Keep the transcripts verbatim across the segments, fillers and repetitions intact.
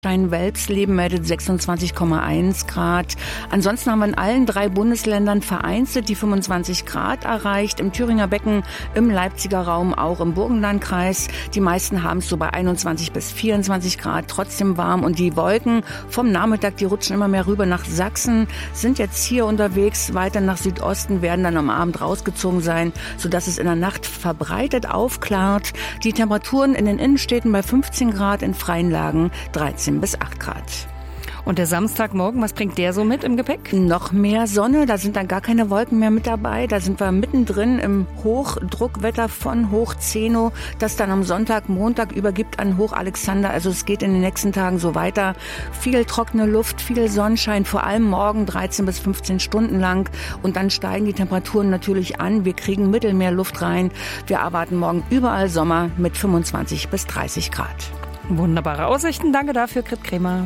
Welpsleben meldet sechsundzwanzig Komma eins Grad. Ansonsten haben wir in allen drei Bundesländern vereinzelt die fünfundzwanzig Grad erreicht. Im Thüringer Becken, im Leipziger Raum, auch im Burgenlandkreis. Die meisten haben es so bei einundzwanzig bis vierundzwanzig Grad, trotzdem warm. Und die Wolken vom Nachmittag, die rutschen immer mehr rüber nach Sachsen, sind jetzt hier unterwegs, weiter nach Südosten, werden dann am Abend rausgezogen sein, sodass es in der Nacht verbreitet aufklart. Die Temperaturen in den Innenstädten bei fünfzehn Grad, in freien Lagen dreizehn bis acht Grad. Und der Samstagmorgen, was bringt der so mit im Gepäck? Noch mehr Sonne, da sind dann gar keine Wolken mehr mit dabei. Da sind wir mittendrin im Hochdruckwetter von Hoch Zeno, das dann am Sonntag, Montag übergibt an Hoch Alexander. Also es geht in den nächsten Tagen so weiter. Viel trockene Luft, viel Sonnenschein, vor allem morgen dreizehn bis fünfzehn Stunden lang. Und dann steigen die Temperaturen natürlich an. Wir kriegen Mittelmeerluft rein. Wir erwarten morgen überall Sommer mit fünfundzwanzig bis dreißig Grad. Wunderbare Aussichten. Danke dafür, Grit Kremer.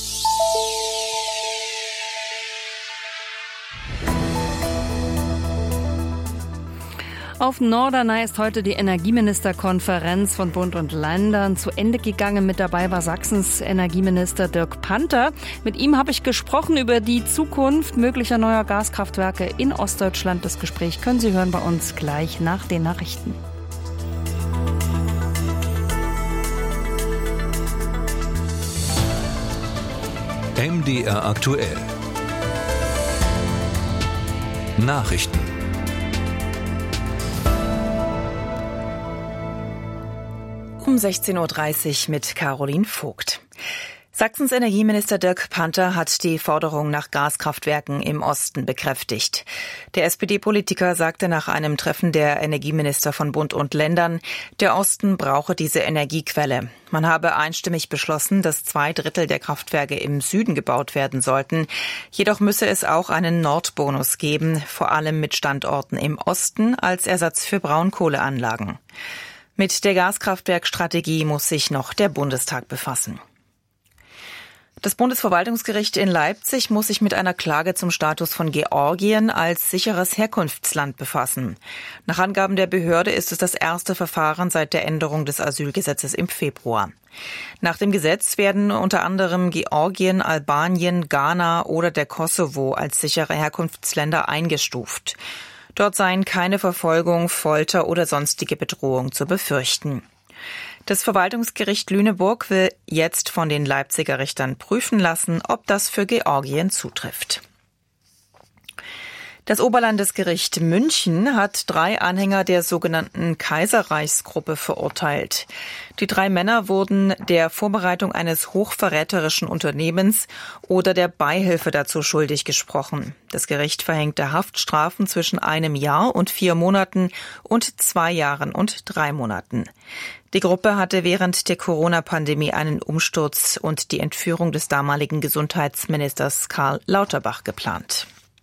Auf Norderney ist heute die Energieministerkonferenz von Bund und Ländern zu Ende gegangen. Mit dabei war Sachsens Energieminister Dirk Panther. Mit ihm habe ich gesprochen über die Zukunft möglicher neuer Gaskraftwerke in Ostdeutschland. Das Gespräch können Sie hören bei uns gleich nach den Nachrichten. M D R aktuell. Nachrichten. Um sechzehn Uhr dreißig mit Caroline Vogt. Sachsens Energieminister Dirk Panther hat die Forderung nach Gaskraftwerken im Osten bekräftigt. Der S P D-Politiker sagte nach einem Treffen der Energieminister von Bund und Ländern, der Osten brauche diese Energiequelle. Man habe einstimmig beschlossen, dass zwei Drittel der Kraftwerke im Süden gebaut werden sollten. Jedoch müsse es auch einen Nordbonus geben, vor allem mit Standorten im Osten als Ersatz für Braunkohleanlagen. Mit der Gaskraftwerkstrategie muss sich noch der Bundestag befassen. Das Bundesverwaltungsgericht in Leipzig muss sich mit einer Klage zum Status von Georgien als sicheres Herkunftsland befassen. Nach Angaben der Behörde ist es das erste Verfahren seit der Änderung des Asylgesetzes im Februar. Nach dem Gesetz werden unter anderem Georgien, Albanien, Ghana oder der Kosovo als sichere Herkunftsländer eingestuft. Dort seien keine Verfolgung, Folter oder sonstige Bedrohung zu befürchten. Das Verwaltungsgericht Lüneburg will jetzt von den Leipziger Richtern prüfen lassen, ob das für Georgien zutrifft. Das Oberlandesgericht München hat drei Anhänger der sogenannten Kaiserreichsgruppe verurteilt. Die drei Männer wurden der Vorbereitung eines hochverräterischen Unternehmens oder der Beihilfe dazu schuldig gesprochen. Das Gericht verhängte Haftstrafen zwischen einem Jahr und vier Monaten und zwei Jahren und drei Monaten. Die Gruppe hatte während der Corona-Pandemie einen Umsturz und die Entführung des damaligen Gesundheitsministers Karl Lauterbach geplant.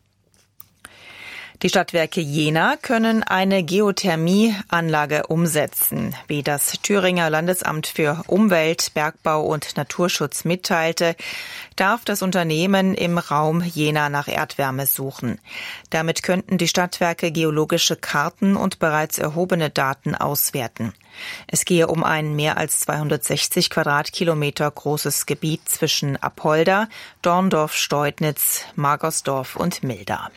Die Stadtwerke Jena können eine Geothermieanlage umsetzen. Wie das Thüringer Landesamt für Umwelt, Bergbau und Naturschutz mitteilte, darf das Unternehmen im Raum Jena nach Erdwärme suchen. Damit könnten die Stadtwerke geologische Karten und bereits erhobene Daten auswerten. Es gehe um ein mehr als zweihundertsechzig Quadratkilometer großes Gebiet zwischen Apolda, Dorndorf-Steudnitz, Margersdorf und Milda.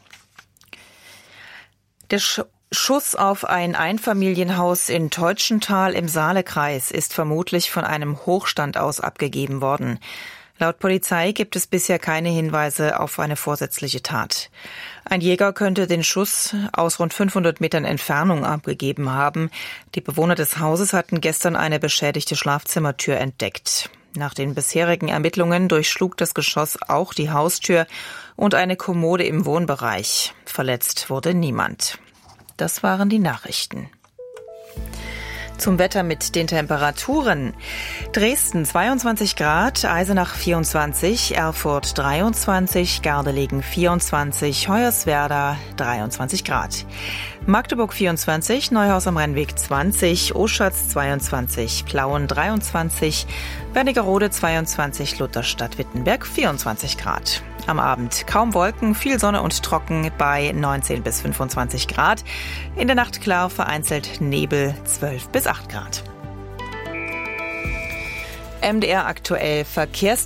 Der Schuss auf ein Einfamilienhaus in Teutschenthal im Saalekreis ist vermutlich von einem Hochstand aus abgegeben worden. Laut Polizei gibt es bisher keine Hinweise auf eine vorsätzliche Tat. Ein Jäger könnte den Schuss aus rund fünfhundert Metern Entfernung abgegeben haben. Die Bewohner des Hauses hatten gestern eine beschädigte Schlafzimmertür entdeckt. Nach den bisherigen Ermittlungen durchschlug das Geschoss auch die Haustür und eine Kommode im Wohnbereich. Verletzt wurde niemand. Das waren die Nachrichten. Zum Wetter mit den Temperaturen. Dresden zweiundzwanzig Grad, Eisenach vierundzwanzig, Erfurt dreiundzwanzig, Gardelegen vierundzwanzig, Hoyerswerda dreiundzwanzig Grad. Magdeburg vierundzwanzig, Neuhaus am Rennweg zwanzig, Oschatz zweiundzwanzig, Plauen dreiundzwanzig, Wernigerode zweiundzwanzig, Lutherstadt Wittenberg vierundzwanzig Grad. Am Abend kaum Wolken, viel Sonne und trocken bei neunzehn bis fünfundzwanzig Grad. In der Nacht klar, vereinzelt Nebel zwölf bis acht Grad. M D R aktuell Verkehrs